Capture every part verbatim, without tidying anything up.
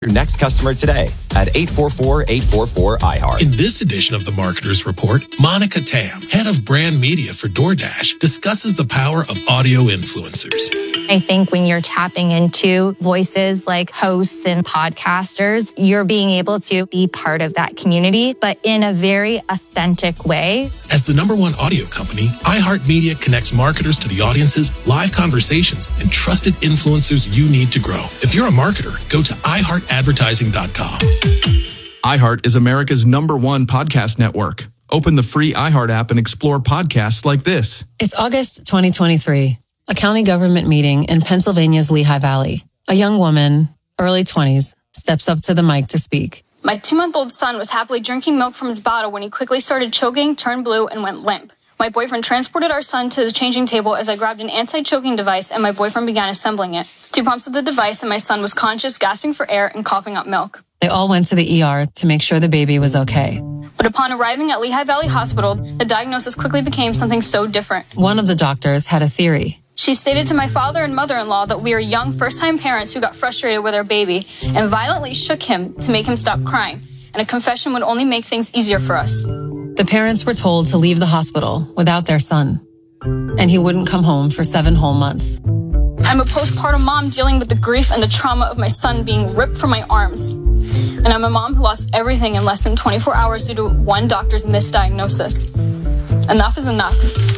your next customer today at eight four four, eight four four, I heart. In this edition of the Marketer's Report, Monica Tam, head of brand media for DoorDash, discusses the power of audio influencers. I think when you're tapping into voices like hosts and podcasters, you're being able to be part of that community, but in a very authentic way. As the number one audio company, iHeartMedia connects marketers to the audiences, live conversations, and trusted influencers you need to grow. If you're a marketer, go to i heart advertising dot com. iHeart is America's number one podcast network. Open the free iHeart app and explore podcasts like this. It's August twenty twenty-three. A county government meeting in Pennsylvania's Lehigh Valley. A young woman, early twenties, steps up to the mic to speak. My two-month-old son was happily drinking milk from his bottle when he quickly started choking, turned blue, and went limp. My boyfriend transported our son to the changing table as I grabbed an anti-choking device and my boyfriend began assembling it. Two pumps of the device and my son was conscious, gasping for air, and coughing up milk. They all went to the E R to make sure the baby was okay. But upon arriving at Lehigh Valley Hospital, the diagnosis quickly became something so different. One of the doctors had a theory. She stated to my father and mother-in-law that we are young first-time parents who got frustrated with our baby and violently shook him to make him stop crying, and a confession would only make things easier for us. The parents were told to leave the hospital without their son, and he wouldn't come home for seven whole months. I'm a postpartum mom dealing with the grief and the trauma of my son being ripped from my arms. And I'm a mom who lost everything in less than twenty-four hours due to one doctor's misdiagnosis. Enough is enough.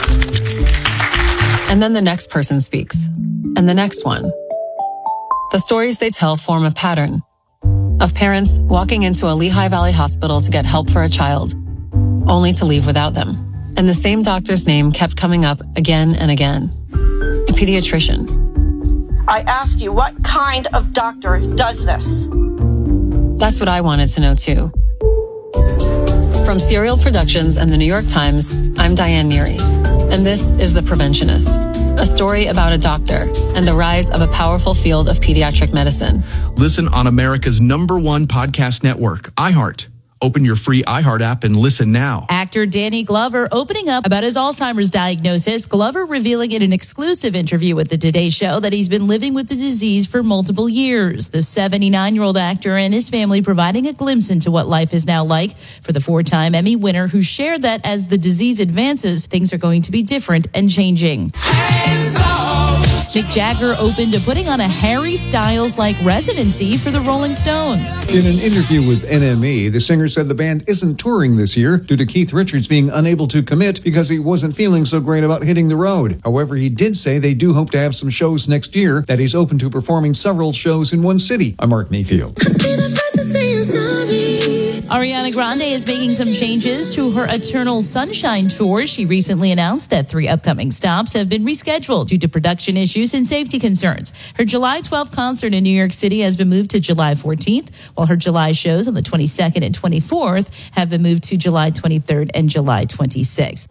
And then the next person speaks, and the next one. The stories they tell form a pattern of parents walking into a Lehigh Valley hospital to get help for a child, only to leave without them. And the same doctor's name kept coming up again and again. A pediatrician. I ask you, what kind of doctor does this? That's what I wanted to know too. From Serial Productions and the New York Times, I'm Diane Neary, and this is The Preventionist, a story about a doctor and the rise of a powerful field of pediatric medicine. Listen on America's number one podcast network, iHeart. Open your free iHeart app and listen now. Actor Danny Glover opening up about his Alzheimer's diagnosis. Glover revealing in an exclusive interview with the Today Show that he's been living with the disease for multiple years. The seventy-nine-year-old actor and his family providing a glimpse into what life is now like for the four-time Emmy winner, who shared that as the disease advances, things are going to be different and changing. Hands off. Mick Jagger open to putting on a Harry Styles-like residency for the Rolling Stones. In an interview with N M E, the singer said the band isn't touring this year due to Keith Richards being unable to commit because he wasn't feeling so great about hitting the road. However, he did say they do hope to have some shows next year, that he's open to performing several shows in one city. I'm Mark Mayfield. Ariana Grande is making some changes to her Eternal Sunshine tour. She recently announced that three upcoming stops have been rescheduled due to production issues and safety concerns. Her July twelfth concert in New York City has been moved to July fourteenth, while her July shows on the twenty-second and twenty-fourth have been moved to July twenty-third and July twenty-sixth.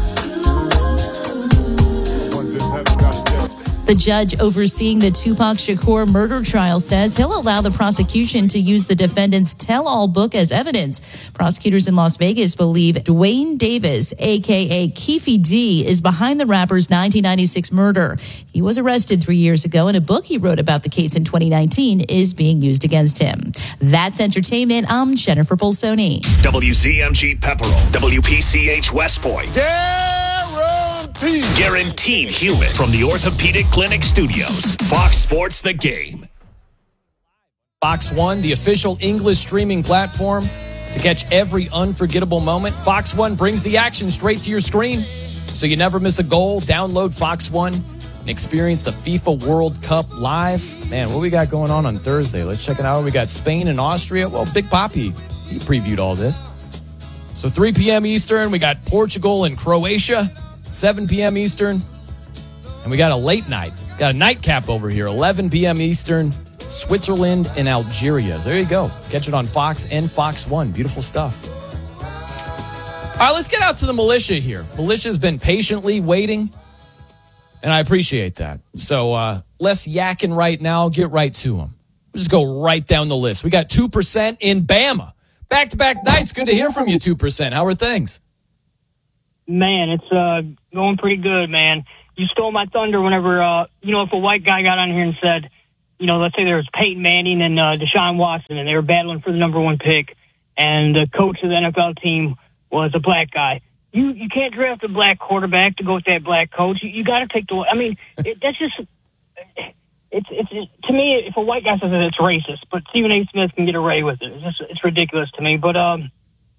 The judge overseeing the Tupac Shakur murder trial says he'll allow the prosecution to use the defendant's tell-all book as evidence. Prosecutors in Las Vegas believe Dwayne Davis, a k a. Keefe D, is behind the rapper's nineteen ninety-six murder. He was arrested three years ago, and a book he wrote about the case in twenty nineteen is being used against him. That's entertainment. I'm Jennifer Bolsoni. W Z M G Pepperell, W P C H West Point. Guaranteed. Guaranteed human from the Orthopedic Clinic Studios. Fox Sports The Game. Fox One, the official English streaming platform to catch every unforgettable moment. Fox One brings the action straight to your screen, so you never miss a goal. Download Fox One and experience the FIFA World Cup live. Man, what we got going on on Thursday? Let's check it out. We got Spain and Austria. Well, Big Papi, he previewed all this. So three p.m. Eastern, we got Portugal and Croatia. seven p.m. Eastern. And we got a late night. Got a nightcap over here. eleven p.m. Eastern. Switzerland and Algeria. There you go. Catch it on Fox and Fox One. Beautiful stuff. All right, let's get out to the militia here. Militia's been patiently waiting, and I appreciate that. So uh, less yakking right now. Get right to them. We'll just go right down the list. We got two percent in Bama. Back-to-back nights. Good to hear from you, two percent. How are things? Man, it's uh, going pretty good, man. You stole my thunder whenever, uh, you know, if a white guy got on here and said, you know, let's say there was Peyton Manning and uh, Deshaun Watson, and they were battling for the number one pick, and the coach of the N F L team was a black guy. You you can't draft a black quarterback to go with that black coach. You, you got to take the. I mean, it, that's just. It's it's to me. If a white guy says it, it's racist. But Stephen A. Smith can get away with it. It's just it's ridiculous to me. But um,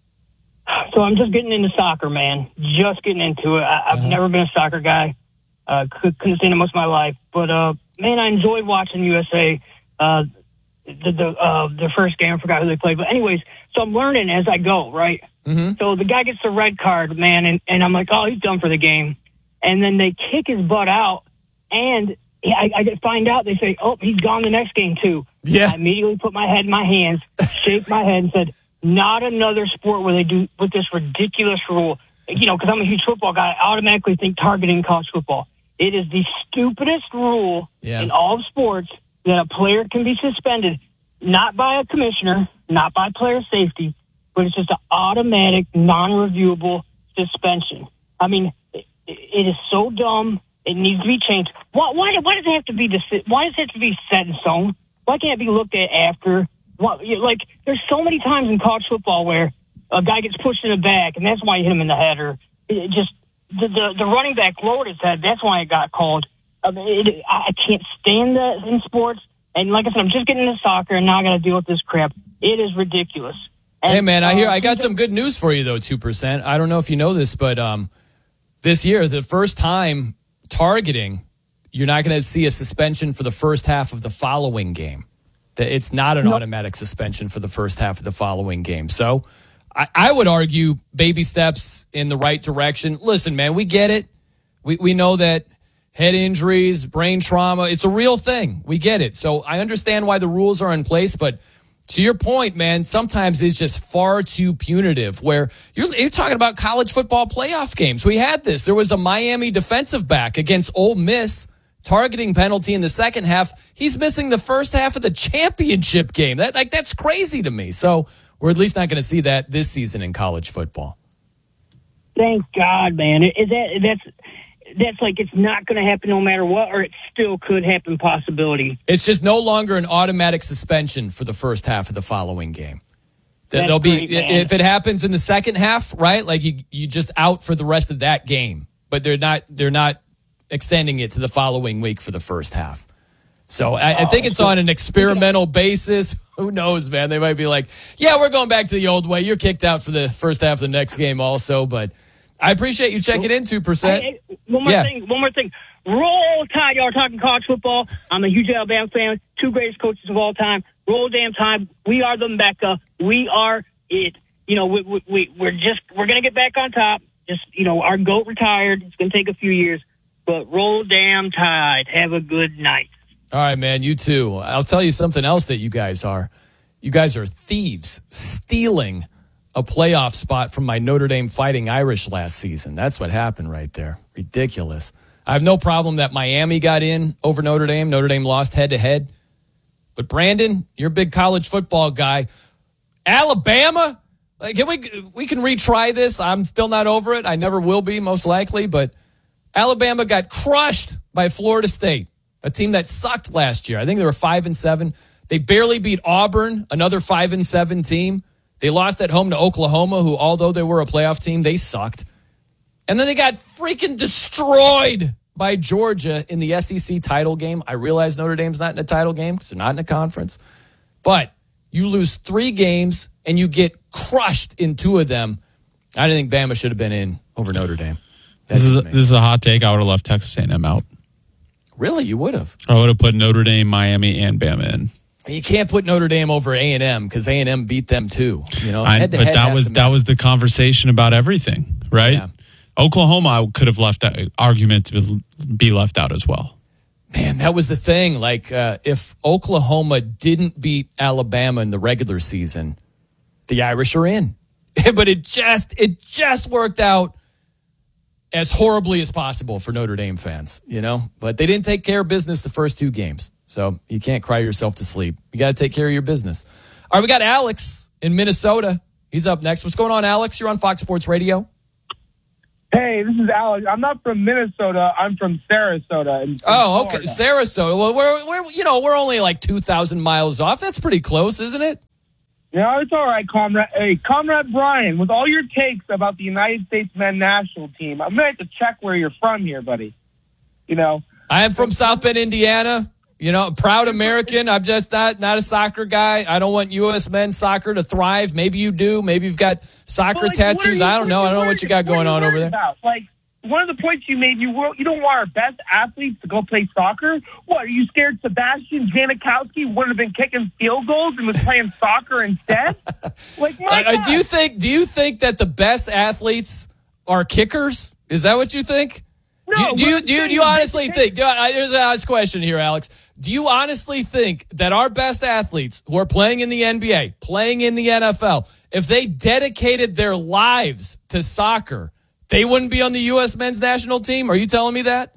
so I'm just getting into soccer, man. Just getting into it. I, I've uh-huh. never been a soccer guy. Uh, couldn't stand it most of my life. But uh, man, I enjoyed watching U S A. Uh, the the uh, the first game, I forgot who they played. But anyways, so I'm learning as I go, right? Mm-hmm. So the guy gets the red card, man, and, and I'm like, oh, he's done for the game. And then they kick his butt out, and I, I find out, they say, oh, he's gone the next game, too. Yeah. I immediately put my head in my hands, shake my head, and said, not another sport where they do with this ridiculous rule. You know, because I'm a huge football guy, I automatically think targeting college football. It is the stupidest rule yeah. in all of sports that a player can be suspended, not by a commissioner, not by player safety, but it's just an automatic, non-reviewable suspension. I mean, it, it is so dumb. It needs to be changed. Why, why, why does it have to be why does it have to be set in stone? Why can't it be looked at after? What, like, there's so many times in college football where a guy gets pushed in the back, and that's why you hit him in the head, or it just the, the the running back lowered his head. That's why it got called. I mean, it, I can't stand that in sports. And like I said, I'm just getting into soccer, and now I got to deal with this crap. It is ridiculous. And, hey, man, I hear uh, I got some good news for you, though, two percent. I don't know if you know this, but um, this year, the first time targeting, you're not going to see a suspension for the first half of the following game. It's not an nope. automatic suspension for the first half of the following game. So I, I would argue baby steps in the right direction. Listen, man, we get it. We we know that head injuries, brain trauma, it's a real thing. We get it. So I understand why the rules are in place, but to your point, man, sometimes it's just far too punitive where you're, you're talking about college football playoff games. We had this. There was a Miami defensive back against Ole Miss, targeting penalty in the second half. He's missing the first half of the championship game. That like that's crazy to me. So we're at least not going to see that this season in college football. Thank God, man. Is that that's that's like it's not going to happen no matter what, or it still could happen possibility. It's just no longer an automatic suspension for the first half of the following game. That's There'll be great, man. If it happens in the second half, right? Like you you just out for the rest of that game. But they're not they're not extending it to the following week for the first half. So I, I think it's on an experimental basis. Who knows, man? They might be like, yeah, we're going back to the old way. You're kicked out for the first half of the next game also. But I appreciate you checking in, two percent. Hey, hey, one more yeah. thing. One more thing. Roll Tide. Y'all are talking college football. I'm a huge Alabama fan. Two greatest coaches of all time. Roll damn Tide. We are the Mecca. We are it. You know, we, we, we, we're just, we're going to get back on top. Just, you know, our GOAT retired. It's going to take a few years. But roll damn Tide. Have a good night. All right, man. You too. I'll tell you something else that you guys are. You guys are thieves stealing a playoff spot from my Notre Dame Fighting Irish last season. That's what happened right there. Ridiculous. I have no problem that Miami got in over Notre Dame. Notre Dame lost head-to-head. But, Brandon, you're a big college football guy. Alabama? Like, can we, we can retry this. I'm still not over it. I never will be, most likely. But Alabama got crushed by Florida State, a team that sucked last year. I think they were five and seven. They barely beat Auburn, another five and seven team. They lost at home to Oklahoma, who, although they were a playoff team, they sucked. And then they got freaking destroyed by Georgia in the S E C title game. I realize Notre Dame's not in a title game because they're not in a conference. But you lose three games and you get crushed in two of them. I didn't think Bama should have been in over Notre Dame. This is, a, this is a hot take. I would have left Texas A and M out. Really? You would have? I would have put Notre Dame, Miami, and Bama in. You can't put Notre Dame over A and M because A and M beat them too. You know, I, head to but head that was that was the conversation about everything, right? Yeah. Oklahoma could have left that argument to be left out as well. Man, that was the thing. Like, uh, if Oklahoma didn't beat Alabama in the regular season, the Irish are in. But it just it just worked out as horribly as possible for Notre Dame fans, you know? But they didn't take care of business the first two games. So you can't cry yourself to sleep. You got to take care of your business. All right, we got Alex in Minnesota. He's up next. What's going on, Alex? You're on Fox Sports Radio. Hey, this is Alex. I'm not from Minnesota. I'm from Sarasota. In, in oh, okay. Florida. Sarasota. Well, we're, we're, you know, we're only like two thousand miles off. That's pretty close, isn't it? Yeah, it's all right, Comrade. Hey, Comrade Brian, with all your takes about the United States men's national team, I'm going to have to check where you're from here, buddy. You know? I am from South Bend, Indiana. You know, proud American. I'm just not, not a soccer guy. I don't want U S men's soccer to thrive. Maybe you do. Maybe you've got soccer like, tattoos. You, I don't know. I don't know what you got going on over there. About? Like, one of the points you made, you you don't want our best athletes to go play soccer? What, are you scared Sebastian Janikowski wouldn't have been kicking field goals and was playing soccer instead? Like, my uh, God. do you think? Do you think that the best athletes are kickers? Is that what you think? No. Do you do you, do you, do you honestly think? Do I, here's a honest question here, Alex. Do you honestly think that our best athletes who are playing in the N B A, playing in the N F L, if they dedicated their lives to soccer, they wouldn't be on the U S men's national team? Are you telling me that?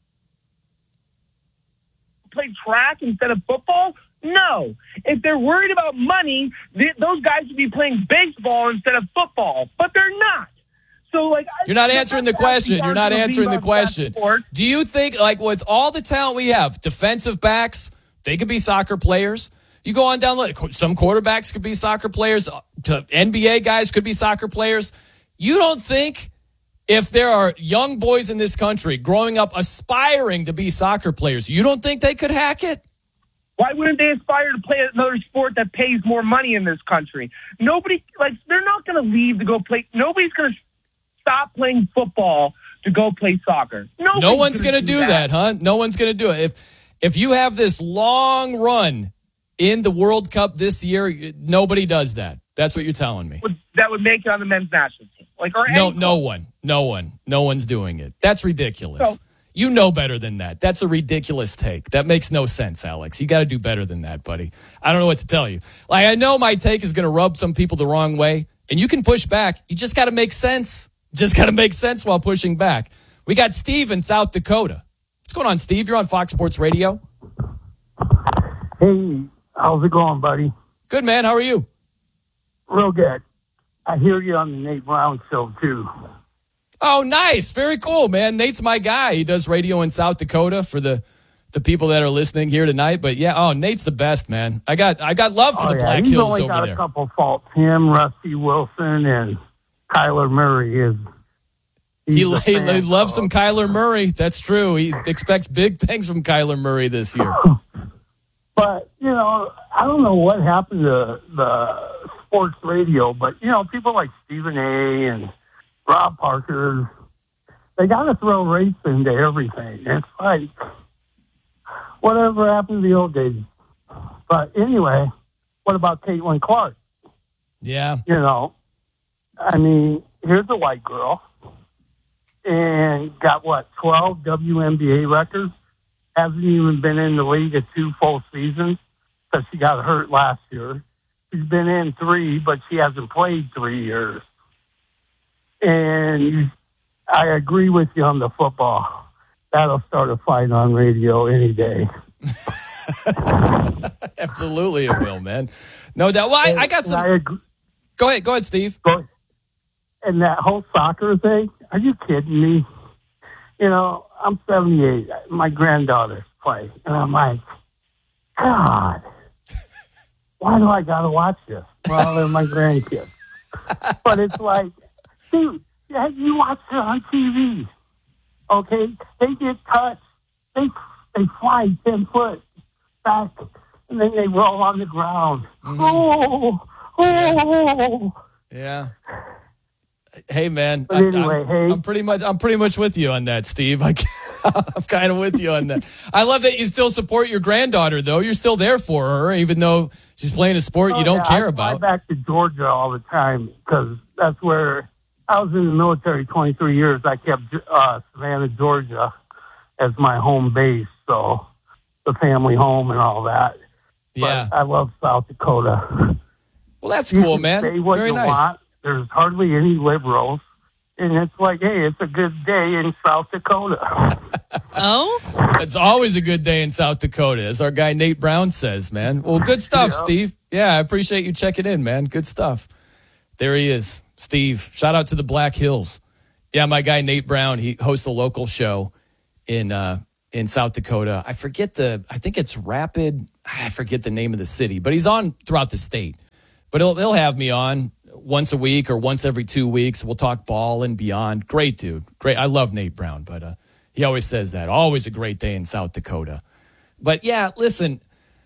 Play track instead of football? No. If they're worried about money, th- those guys should be playing baseball instead of football. But they're not. So, like, You're not answering the question. You're not answering the question. Do you think, like, with all the talent we have, defensive backs, they could be soccer players. You go on down, some quarterbacks could be soccer players. N B A guys could be soccer players. You don't think if there are young boys in this country growing up aspiring to be soccer players, you don't think they could hack it? Why wouldn't they aspire to play another sport that pays more money in this country? Nobody, like, they're not going to leave to go play. Nobody's going to stop playing football to go play soccer. Nobody's no one's going to do that. that, huh? No one's going to do it. If if you have this long run in the World Cup this year, nobody does that. That's what you're telling me. That would make it on the men's national team. Like, or no, no one, no one, no one's doing it. That's ridiculous. So, you know better than that. That's a ridiculous take. That makes no sense, Alex. You got to do better than that, buddy. I don't know what to tell you. Like, I know my take is going to rub some people the wrong way, and you can push back. You just got to make sense. Just got to make sense while pushing back. We got Steve in South Dakota. What's going on, Steve? You're on Fox Sports Radio. Hey, how's it going, buddy? Good, man. How are you? Real good. I hear you on the Nate Brown show, too. Oh, nice. Very cool, man. Nate's my guy. He does radio in South Dakota for the, the people that are listening here tonight. But, yeah, oh, Nate's the best, man. I got I got love for oh, the yeah. Black He's Hills only over got there. A couple faults. Him, Rusty Wilson, and Kyler Murray is. He, he, he loves some Kyler Murray. That's true. He expects big things from Kyler Murray this year. But, you know, I don't know what happened to the sports radio, but, you know, people like Stephen A. and Rob Parker, they got to throw race into everything. It's like, whatever happened to the old days. But anyway, what about Caitlin Clark? Yeah. You know, I mean, here's a white girl and got, what, twelve W N B A records? Hasn't even been in the league at two full seasons because she got hurt last year. She's been in three, but she hasn't played three years. And I agree with you on the football. That'll start a fight on radio any day. Absolutely it will, man. No doubt. Well, I, I got some. I go ahead. Go ahead, Steve. Go ahead. And that whole soccer thing, are you kidding me? You know, I'm seventy-eight. My granddaughters play. And I'm like, God, why do I got to watch this? Well, they're my grandkids. But it's like, dude, you watch it on T V. Okay? They get touched. They, they fly ten foot back, and then they roll on the ground. Mm-hmm. Oh, oh. Yeah. Hey, man. But anyway, I, I'm, hey. I'm pretty much I'm pretty much with you on that, Steve. I, I'm kind of with you on that. I love that you still support your granddaughter, though. You're still there for her, even though she's playing a sport oh, you don't yeah, care I about. I fly back to Georgia all the time because that's where I was in the military twenty-three years. I kept uh, Savannah, Georgia as my home base, so the family home and all that. Yeah. But I love South Dakota. Well, that's you cool, can man. Say what Very you nice. Want. There's hardly any liberals. And it's like, hey, it's a good day in South Dakota. Oh? It's always a good day in South Dakota, as our guy Nate Brown says, man. Well, good stuff, yeah. Steve. Yeah, I appreciate you checking in, man. Good stuff. There he is, Steve. Shout out to the Black Hills Yeah, my guy Nate Brown, he hosts a local show in uh, in South Dakota. I forget the, I think it's Rapid. I forget the name of the city, but he's on throughout the state. But he'll he'll have me on once a week or once every two weeks. We'll talk ball and beyond. Great dude, great. I love Nate Brown, but uh, he always says that. Always a great day in South Dakota. But yeah, listen,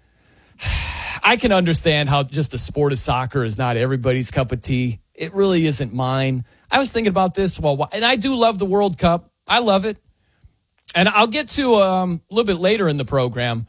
I can understand how just the sport of soccer is not everybody's cup of tea. It really isn't mine. I was thinking about this while, and I do love the World Cup. I love it. And I'll get to um, a little bit later in the program.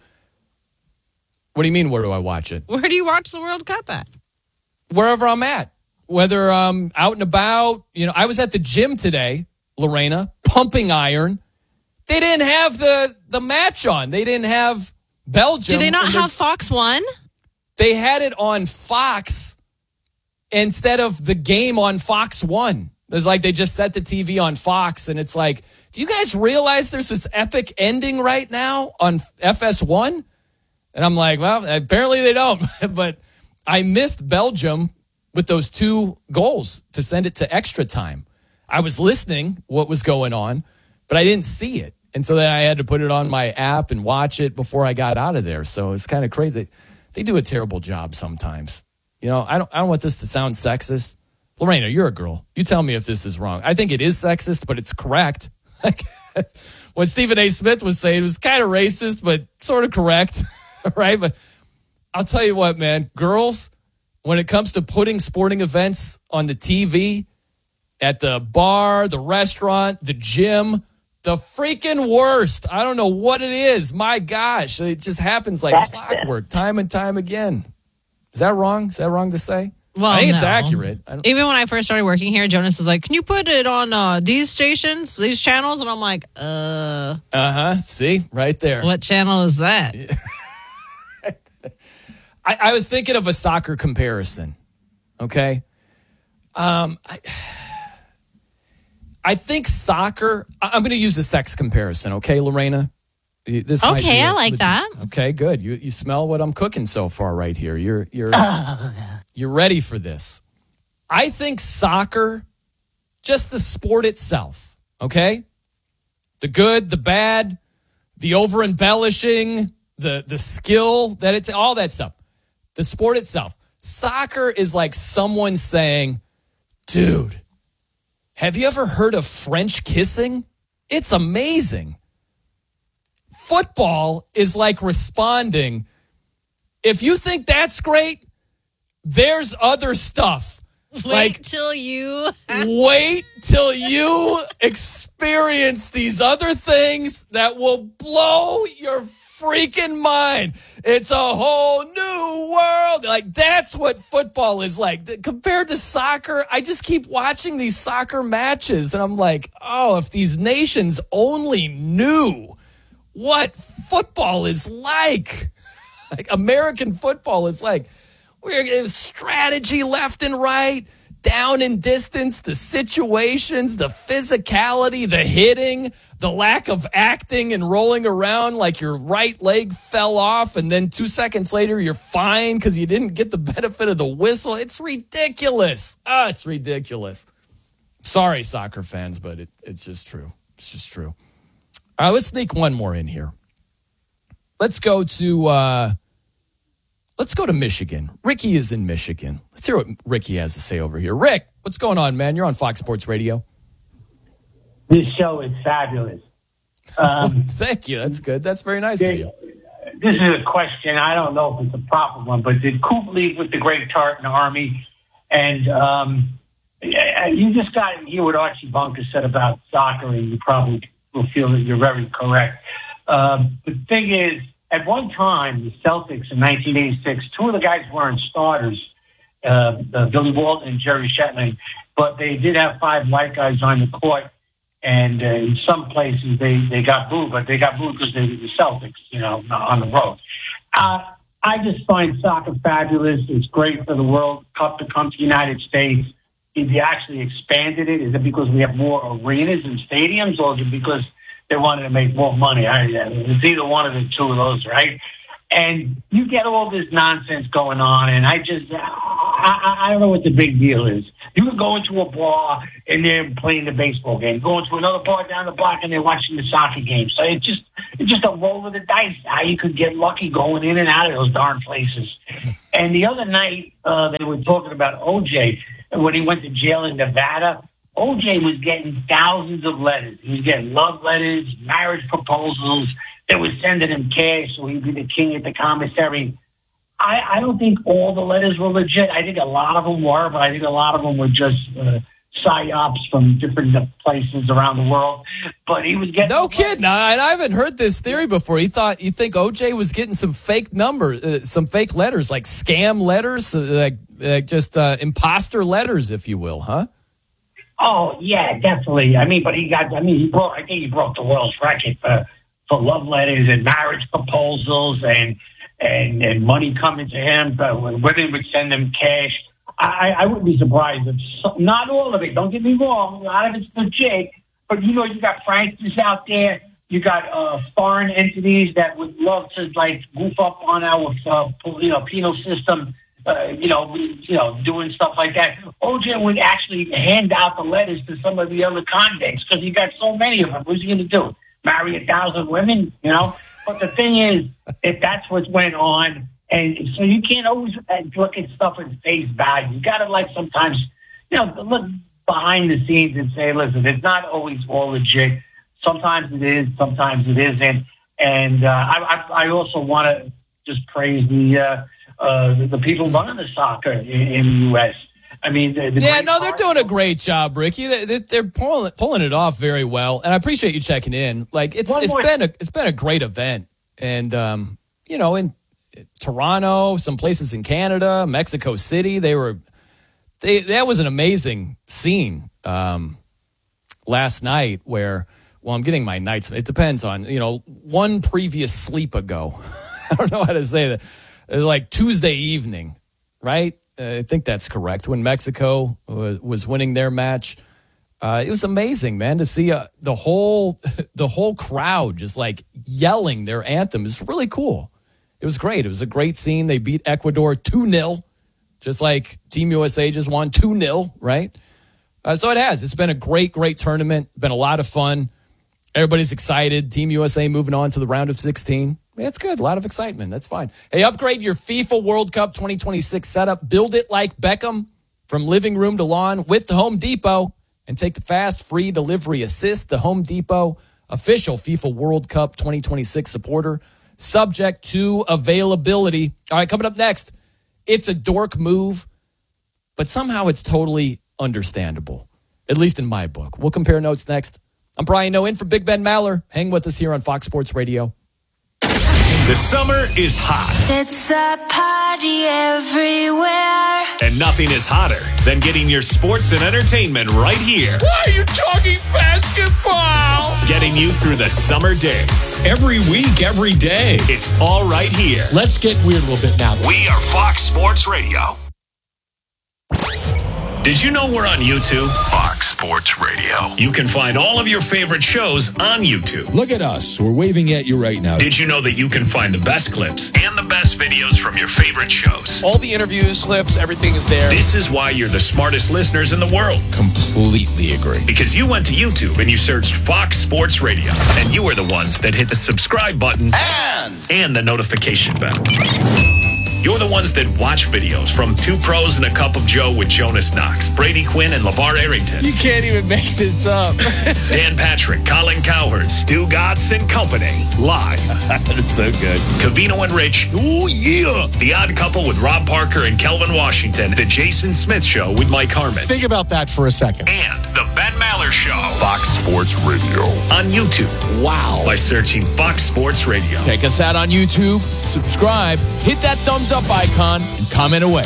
What do you mean, where do I watch it? Where do you watch the World Cup at? Wherever I'm at. Whether I'm out and about. You know, I was at the gym today, Lorena, pumping iron. They didn't have the, the match on. They didn't have Belgium. Do they not have Fox One? They had it on Fox instead of the game on Fox One. It's like they just set the T V on Fox, and it's like, do you guys realize there's this epic ending right now on F S one? And I'm like, well, apparently they don't. But I missed Belgium with those two goals to send it to extra time. I was listening what was going on, but I didn't see it. And so then I had to put it on my app and watch it before I got out of there. So it's kind of crazy. They do a terrible job sometimes. You know, I don't I don't want this to sound sexist. Lorena, you're a girl. You tell me if this is wrong. I think it is sexist, but it's correct. What Stephen A. Smith was saying was kind of racist, but sort of correct, right? But I'll tell you what, man. Girls, when it comes to putting sporting events on the T V, at the bar, the restaurant, the gym, the freaking worst. I don't know what it is. My gosh, it just happens like That's clockwork, it. time and time again. Is that wrong? Is that wrong to say? Well, I think no. it's accurate. Even when I first started working here, Jonas was like, can you put it on uh, these stations, these channels? And I'm like, uh. Uh-huh. See? Right there. What channel is that? I, I was thinking of a soccer comparison. Okay? Um, I, I think soccer, I'm going to use a sex comparison, okay, Lorena? This might okay, be I a, like legit, that. Okay, good. You you smell what I'm cooking so far right here. You're you're you're ready for this. I think soccer, just the sport itself, okay? The good, the bad, the over embellishing, the the skill that it's all that stuff. The sport itself. Soccer is like someone saying, "Dude, have you ever heard of French kissing? It's amazing." Football is like responding, if you think that's great, there's other stuff. Wait like, till you... wait till you experience these other things that will blow your freaking mind. It's a whole new world. Like, that's what football is like. Compared to soccer, I just keep watching these soccer matches, and I'm like, oh, if these nations only knew what football is like. Like American football is like. We're getting strategy left and right, down and distance, the situations, the physicality, the hitting, the lack of acting and rolling around like your right leg fell off and then two seconds later you're fine because you didn't get the benefit of the whistle. It's ridiculous. Ah, it's ridiculous. Sorry, soccer fans, but it, it's just true. It's just true. Uh, let's sneak one more in here. Let's go to uh, let's go to Michigan. Ricky is in Michigan. Let's hear what Ricky has to say over here. Rick, what's going on, man? You're on Fox Sports Radio. This show is fabulous. Um, Thank you. That's good. That's very nice this, of you. This is a question. I don't know if it's a proper one, but did Coop leave with the Great Tartan Army? And um, you just got to hear what Archie Bunker said about soccer, and you probably will feel that you're very correct. Uh, the thing is, at one time, the Celtics in nineteen eighty-six, two of the guys weren't starters, uh, uh, Billy Walton and Jerry Shetland, but they did have five white guys on the court, and uh, in some places they, they got booed, but they got booed because they were the Celtics, you know, on the road. Uh, I just find soccer fabulous. It's great for the World Cup to come to the United States. If you actually expanded it, is it because we have more arenas and stadiums, or is it because they wanted to make more money? I, it's either one of the two of those, right? And you get all this nonsense going on, and I just, I, I, I don't know what the big deal is. You could go into a bar and they're playing the baseball game. Go into another bar down the block and they're watching the soccer game. So it's just, it's just a roll of the dice how you could get lucky going in and out of those darn places. And the other night, uh, they were talking about O J when he went to jail in Nevada. O J was getting thousands of letters. He was getting love letters, marriage proposals. They were sending him cash so he'd be the king at the commissary. I, I don't think all the letters were legit. I think a lot of them were, but I think a lot of them were just uh, psyops from different places around the world. But he was getting no kidding. I, I haven't heard this theory before. He thought you think O J was getting some fake numbers, uh, some fake letters, like scam letters, uh, like uh, just uh, imposter letters, if you will, huh? Oh yeah, definitely. I mean, but he got. I mean, he broke. I think he broke the world's record for for love letters and marriage proposals and. And, and money coming to him, but when women would send him cash. I, I wouldn't be surprised if some, not all of it. Don't get me wrong, a lot of it's legit. But you know, you got pranksters out there. You got uh, foreign entities that would love to like goof up on our uh, you know penal system. Uh, you know, you know, doing stuff like that. O J would actually hand out the letters to some of the other convicts because he got so many of them. What's he going to do? Marry a thousand women? You know. But the thing is, if that's what went on, and so you can't always look at stuff at face value. You got to like sometimes, you know, look behind the scenes and say, listen, it's not always all legit. Sometimes it is, sometimes it isn't. And uh, I, I also want to just praise the uh, uh, the people running the soccer in, in the U S. I mean, the, the yeah, no, they're doing a great job, Ricky. They, they're pulling pulling it off very well, and I appreciate you checking in. Like it's One it's more. been a it's been a great event, and um, you know, in Toronto, some places in Canada, Mexico City, they were they that was an amazing scene um, last night. Where well, I'm getting my nights. It depends on you know one previous sleep ago. I don't know how to say that. It was like Tuesday evening, right? I think that's correct. When Mexico was winning their match, uh, it was amazing, man, to see uh, the whole the whole crowd just like yelling their anthem. It's really cool. It was great. It was a great scene. They beat Ecuador two nil, just like Team U S A just won two nil, right? Uh, so it has. It's been a great, great tournament. Been a lot of fun. Everybody's excited. Team U S A moving on to the round of sixteen. That's good. A lot of excitement. That's fine. Hey, upgrade your FIFA World Cup twenty twenty-six setup. Build it like Beckham from living room to lawn with the Home Depot and take the fast, free delivery assist. The Home Depot, official FIFA World Cup twenty twenty-six supporter, subject to availability. All right, coming up next, it's a dork move, but somehow it's totally understandable, at least in my book. We'll compare notes next. I'm Brian Noe in for Big Ben Maller. Hang with us here on Fox Sports Radio. The summer is hot. It's a party everywhere. And nothing is hotter than getting your sports and entertainment right here. Why are you talking basketball? Getting you through the summer days. Every week, every day. It's all right here. Let's get weird a little bit now. We are Fox Sports Radio. Did you know we're on YouTube? Fox Sports Radio. You can find all of your favorite shows on YouTube. Look at us. We're waving at you right now. Did you know that you can find the best clips and the best videos from your favorite shows? All the interviews, clips, everything is there. This is why you're the smartest listeners in the world. Completely agree. Because you went to YouTube and you searched Fox Sports Radio. And you are the ones that hit the subscribe button and, and the notification bell. You're the ones that watch videos from Two Pros and a Cup of Joe with Jonas Knox, Brady Quinn, and LeVar Arrington. You can't even make this up. Dan Patrick, Colin Cowherd, Stu Gatz and Company. Live. That's so good. Covino and Rich. Oh, yeah. The Odd Couple with Rob Parker and Kelvin Washington. The Jason Smith Show with Mike Harmon. Think about that for a second. And The Ben Maller Show. Fox Sports Radio. On YouTube. Wow. By searching Fox Sports Radio. Check us out on YouTube. Subscribe. Hit that thumbs up icon and comment away.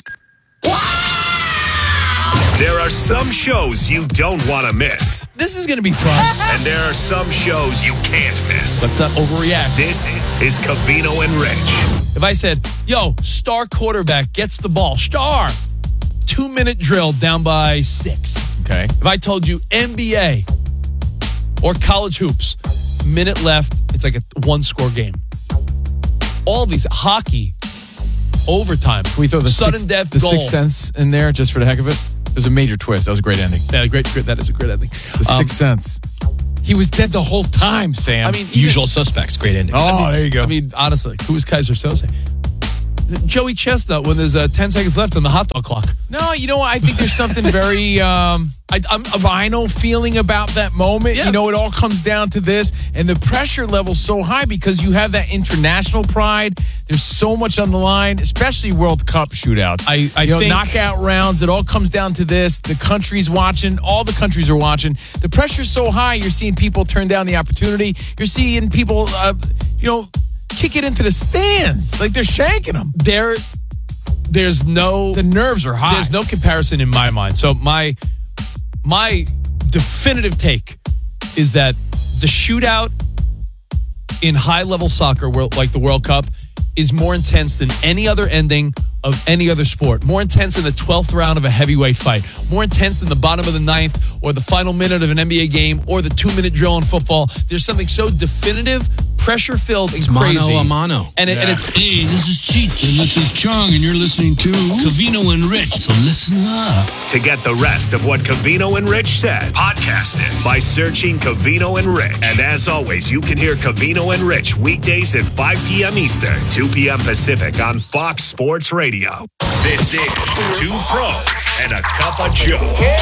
There are some shows you don't want to miss. This is going to be fun. And there are some shows you can't miss. Let's not overreact. This is Covino and Rich. If I said, yo, star quarterback gets the ball, star, two-minute drill down by six. Okay. If I told you N B A or college hoops, minute left, it's like a one-score game. all these hockey overtime. Can we throw the sudden six, death the goal. Sixth Sense in there just for the heck of it? There's a major twist. That was a great ending. Yeah, great. That is a great ending. The Um, Sixth Sense. He was dead the whole time, Sam. I mean, even- Usual Suspects, great ending. Oh, I mean, there you go. I mean, honestly, who was Kaiser Soze? Joey Chestnut when there's uh, ten seconds left on the hot dog clock. No, you know what? I think there's something very um, I, I'm a final feeling about that moment. Yeah. You know, it all comes down to this, and the pressure level's so high because you have that international pride. There's so much on the line, especially World Cup shootouts. I, I you know, think knockout rounds. It all comes down to this. The country's watching. All the countries are watching. The pressure's so high. You're seeing people turn down the opportunity. You're seeing people, uh, you know, kick it into the stands like they're shanking them. there, there's no The nerves are high. There's no comparison in my mind. So my my definitive take is that the shootout in high-level soccer, world- like the World Cup, is more intense than any other ending of any other sport. More intense than the twelfth round of a heavyweight fight. More intense than the bottom of the ninth or the final minute of an N B A game or the two-minute drill in football. There's something so definitive, pressure-filled, and It's crazy. mano a mano. And, it, and it's Hey, this is Cheech, and this is Chong, and you're listening to Covino and Rich, so listen up. To get the rest of what Covino and Rich said, podcast it by searching Covino and Rich. And as always, you can hear Covino and Rich weekdays at five p.m. Eastern, two p.m. Pacific on Fox Sports Radio. This is Two Pros and a Cup of Joe.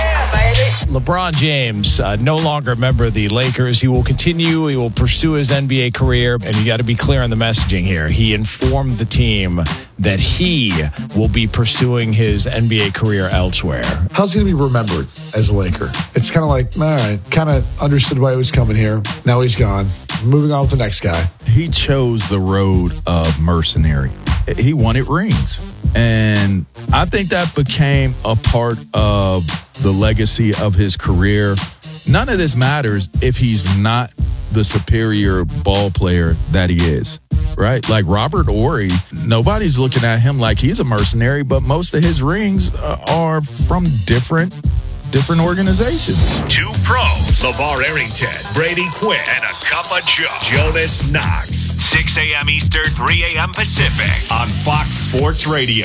LeBron James, uh, no longer a member of the Lakers. He will continue. He will pursue his N B A career. And you got to be clear on the messaging here. He informed the team that he will be pursuing his N B A career elsewhere. How's he going to be remembered as a Laker? It's kind of like, all right, kind of understood why he was coming here. Now he's gone. Moving on with the next guy. He chose the road of mercenary. He wanted rings. And I think that became a part of the legacy of his career. None of this matters if he's not the superior ball player that he is, right? Like Robert Horry, nobody's looking at him like he's a mercenary, but most of his rings uh, are from different different organizations. Two Pros, LeVar Arrington, Brady Quinn, and a Cup of Joe. Jonas Knox, six a.m. Eastern, three a.m. Pacific on Fox Sports Radio.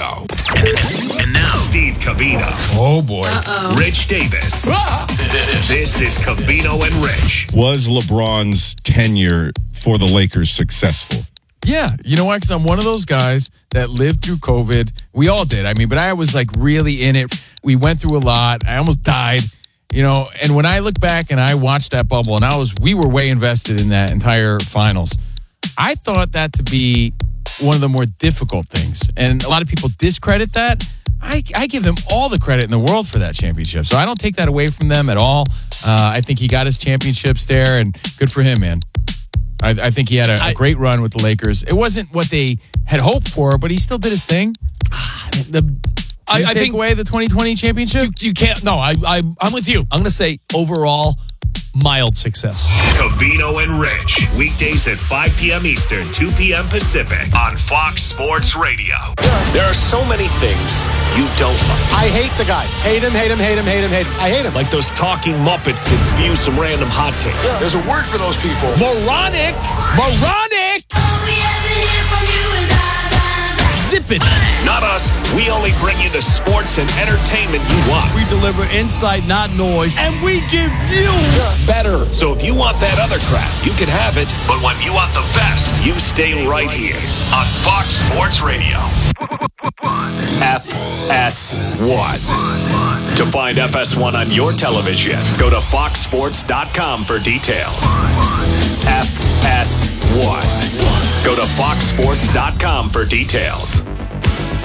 And now, Steve Covino. Oh, boy. Uh-oh. Rich Davis. This is Covino and Rich. Was LeBron's tenure for the Lakers successful? Yeah. You know why? Because I'm one of those guys that lived through COVID. We all did. I mean, but I was like really in it. We went through a lot. I almost died, you know, and when I look back and I watched that bubble and I was, we were way invested in that entire finals. I thought that to be one of the more difficult things. And a lot of people discredit that. I, I give them all the credit in the world for that championship. So I don't take that away from them at all. Uh, I think he got his championships there and good for him, man. I, I think he had a, a great run with the Lakers. It wasn't what they had hoped for, but he still did his thing. The I, I take think away the twenty twenty championship. You, you can't. No, I, I, I'm with you. I'm going to say overall, mild success. Covino and Rich, weekdays at five p.m. Eastern, two p.m. Pacific on Fox Sports Radio. There are so many things you don't like. I hate the guy. Hate him, hate him, hate him, hate him, hate him. I hate him. Like those talking Muppets that spew some random hot takes. There's a word for those people. Moronic. Moronic. Zip it. Not us. We only bring you the sports and entertainment you want. We deliver insight, not noise, and we give you better. So if you want that other crap, you can have it. But when you want the best, you stay right here on Fox Sports Radio. F S one. To find F S one on your television, go to fox sports dot com for details. F S one. Go to fox sports dot com for details.